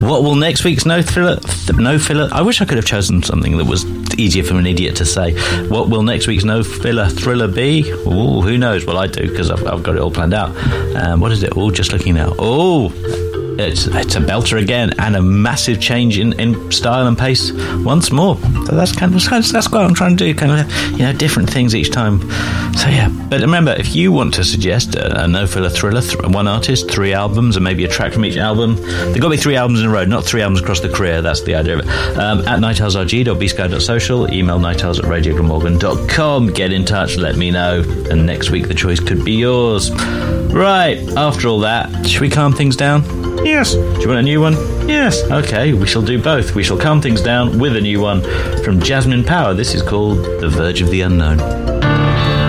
What will next week's no filler? I wish I could have chosen something that was easier for an idiot to say. What will next week's no filler thriller be? Ooh, who knows? Well, I do, because I've got it all planned out. What is it? Oh, just looking now. Oh, it's a belter again, and a massive change in style and pace once more. So that's what I'm trying to do, kind of, different things each time. So yeah, but remember, if you want to suggest a no filler thriller, one artist, 3 albums, and maybe a track from each album, there've got to be 3 albums in a row, not 3 albums across the career. That's the idea of it. At nightowlsrg.bsky.social, email nightowls@radioglamorgan.com. Get in touch, let me know, and next week the choice could be yours. Right, after all that, should we calm things down? Yes. Do you want a new one? Yes. Okay, we shall do both. We shall calm things down with a new one from Jasmine Power. This is called The Verge of the Unknown.